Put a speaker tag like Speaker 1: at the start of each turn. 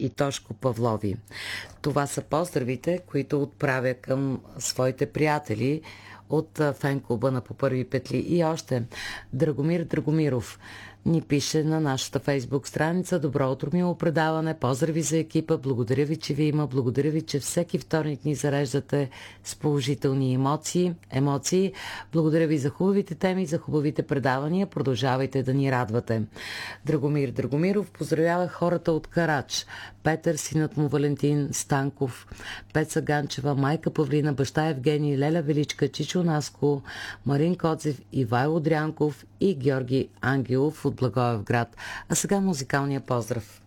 Speaker 1: и Тошко Павлови. Това са поздравите, които отправя към своите приятели от фен-клуба на По първи петли. И още Драгомир Драгомиров ни пише на нашата фейсбук страница: добро утро, мило предаване, поздрави за екипа, благодаря ви, че ви има, благодаря ви, че всеки вторник ни зареждате с положителни емоции, благодаря ви за хубавите теми, за хубавите предавания, продължавайте да ни радвате. Драгомир Драгомиров поздравява хората от Карач: Петър, синът му Валентин Станков, Пеца Ганчева, майка Павлина, баща Евгений, Леля Величка, Чичо Наско, Марин Коцев, Ивайло Дрянков и Георги Ангелов от Благоевград. А сега музикалния поздрав.